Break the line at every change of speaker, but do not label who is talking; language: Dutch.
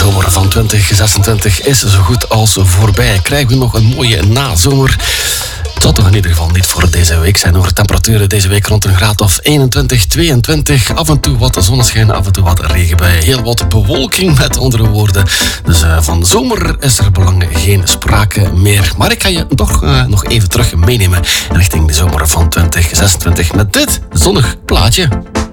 zomer van 2026 is zo goed als voorbij. Krijgen we nog een mooie nazomer? Het zal toch in ieder geval niet voor deze week zijn hoor. Temperaturen deze week rond een graad of 21, 22. Af en toe wat zonneschijn, af en toe wat regenbuien. Heel wat bewolking met andere woorden. Dus van zomer is er belang geen sprake meer. Maar ik ga je toch nog even terug meenemen richting de zomer van 2026 met dit zonnig plaatje.